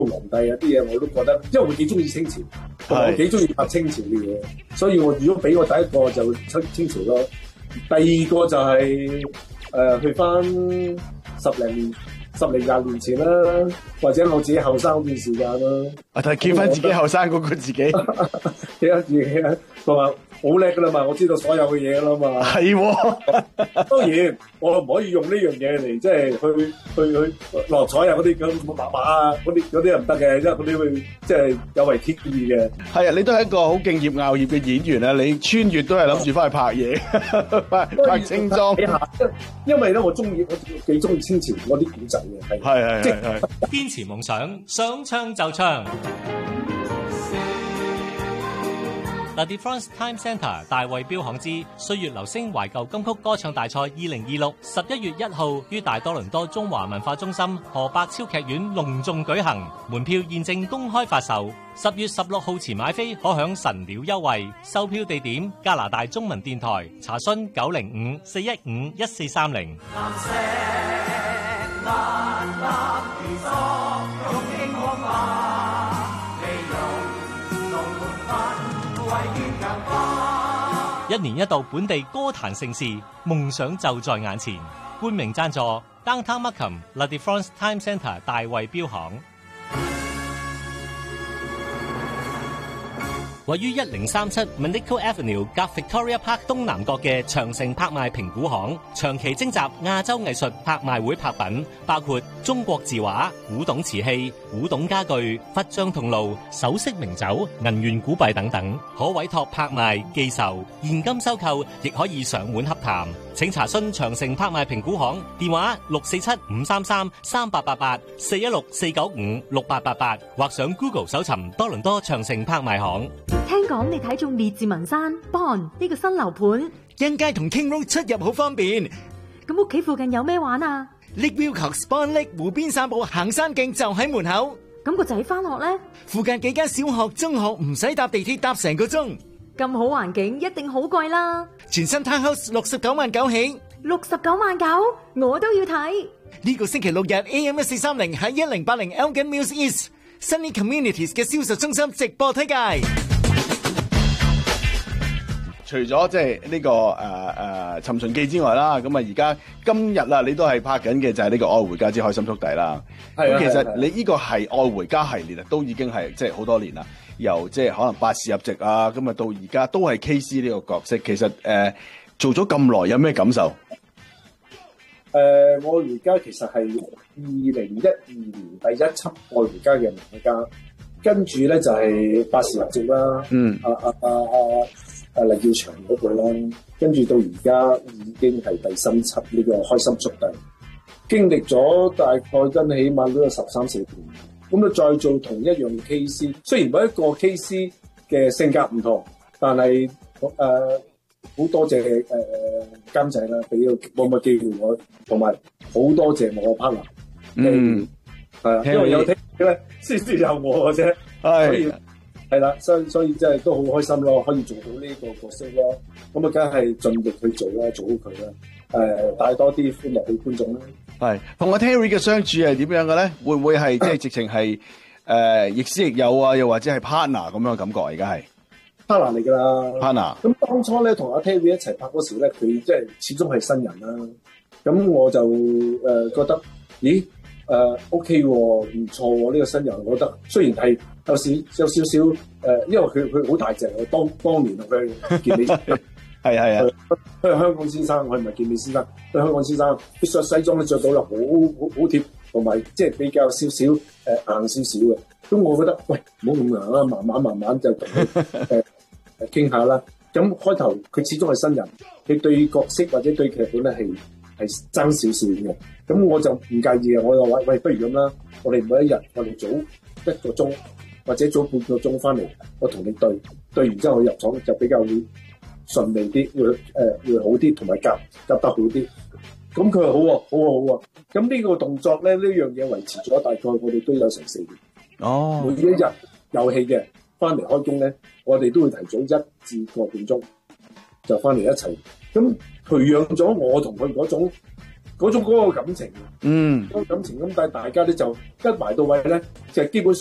皇帝啊啲嘢我都覺得，因為我幾中意清朝，同埋我幾中意拍清朝嘅嘢，所以我如果俾我第一個就清朝咯，第二個就係、去翻十零廿年前啦，或者我自己後生嗰段時間啦。 但係見翻自己後生嗰個自己， 記得自己同埋好叻噶啦嘛，我知道所有嘅嘢噶啦嘛。 係喎， 當然我唔可以用呢樣嘢嚟即係去落彩啊嗰啲咁馬啊嗰啲又唔得嘅，因為嗰啲會即係有違天意嘅。 係啊，你都係一個好敬業熬業嘅演員啊！你穿越都係諗住翻去拍嘢，拍清裝。 因為咧我幾中意清朝嗰啲古仔嘅， 係堅持夢想，想唱就唱。The France Time Centre 大衛標行之歲月流星懷舊金曲歌唱大賽2026 11月1號於大多倫多中華文化中心何百超劇院隆重舉行，門票現正公開發售。10月16號前買飛可享神鳥優惠，售票地點加拿大中文電台，查詢905-415-1430。一年一度本地歌壇盛事，夢想就在眼前。冠名贊助 Downtown Markham La France Time Centre 大衛標行。位於1037 Manico Avenue 夾 Victoria Park 東南角嘅長城拍賣評估行，長期徵集亞洲藝術拍賣會拍品，包括中國字畫、古董瓷器、古董家具、佛像銅爐、首飾名酒、銀元古幣等等，可委託拍賣、寄售、現金收購，亦可以上門洽談。請查詢長城拍賣評估行電話647-533-3888 416-495-6888，或上 Google 搜尋多倫多長城拍賣行。 聽講你睇中列治文山 Bond 呢個新樓盤， 欣街同 King Road 出入好方便。 咁屋企附近有咩玩啊？ Lakeview Cox Bond Lake 湖邊散步行山徑就喺門口。 咁個仔返學呢？ 附近幾間小學、中學唔使搭地鐵搭成個鐘。 咁好環境一定好貴啦。 全新 Townhouse 69萬9起 ，69萬9，我都要睇。 呢個星期六日 AM 1430喺1080 Elgin Mills East Sunny Communities 嘅銷售中心直播推介。 除咗即係呢個尋秦記之外啦，咁啊而家今日啦，你都係拍緊嘅就係呢個愛回家之開心速遞啦。咁其實你呢個係愛回家系列啊，都已經係即係好多年啦。由即係可能百事入席啊，咁啊到而家都係 KC 呢個角色。其實做咗咁耐，有咩感受？ 我而家其實係2012年第一輯愛回家嘅名家，跟住咧就係百事入席啦。黎耀祥嗰句啦，跟住到而家已經係第三輯呢個開心速遞，經歷咗大概跟起碼都有13-14年，咁啊再做同一樣嘅 KC， 雖然每一個 KC 嘅性格唔同，但係好多謝監製啦，俾個咁嘅機會我，同埋好多謝我個 partner， 係啊，因為有聽咧先至有我嘅啫，係。係啦，所以真係都好開心咯，可以做到呢個角色咯。咁啊，梗係盡力去做啦，做好佢啦。帶多啲歡樂俾觀眾啦。係同阿 Terry 嘅相處係點樣嘅咧？會唔會係即係直情係亦師亦友啊？又或者係 partner 咁樣嘅感覺？而家係 partner 嚟㗎啦。partner。咁當初咧同阿 Terry 一齊拍嗰時咧，佢即係始終係新人啦。咁我就覺得，咦？OK 喎，唔錯喎，呢個新人，我覺得雖然係有少少因為佢好大隻，當年佢健美，係佢係香港先生，我唔係健美先生，佢香港先生，啲着西裝咧着到又好貼，同埋即係比較少少硬少少嘅。咁我覺得，喂，唔好咁硬啦，慢慢就同佢傾下啦。咁開頭佢始終係新人，佢對角色或者對劇本咧係爭少少嘅，咁我就唔介意嘅，我就話喂，不如咁啦，我哋每一日我哋早1個鐘或者早半個鐘翻嚟，我同你對完之後我入廠就比較會順利啲，會好啲，同埋夾得好啲。咁佢話好喎，好喎。咁呢個動作咧，呢樣嘢維持咗大概我哋都有成4年。哦，每一日有戲嘅翻嚟開工咧，我哋都會提早1至個半鐘就翻嚟一齊。咁培養咗我同佢嗰種嗰個感情，嗰個感情咁，但係大家咧就一埋到位咧，就基本上。